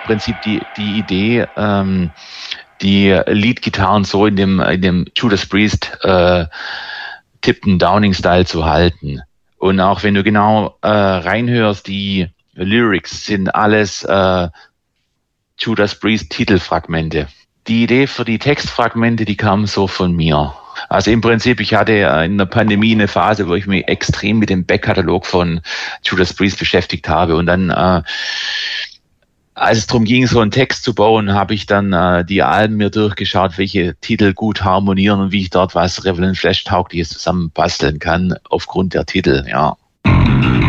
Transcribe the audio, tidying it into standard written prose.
Prinzip die Idee, die Lead-Gitarren so in dem Judas Priest Tipton Downing-Style zu halten. Und auch wenn du genau reinhörst, die Lyrics sind alles Judas Priest Titelfragmente. Die Idee für die Textfragmente, die kam so von mir. Also im Prinzip, ich hatte in der Pandemie eine Phase, wo ich mich extrem mit dem Backkatalog von Judas Priest beschäftigt habe. Und dann, als es darum ging, so einen Text zu bauen, habe ich dann die Alben mir durchgeschaut, welche Titel gut harmonieren und wie ich dort was Reverend Flash taugliches zusammenbasteln kann aufgrund der Titel, ja.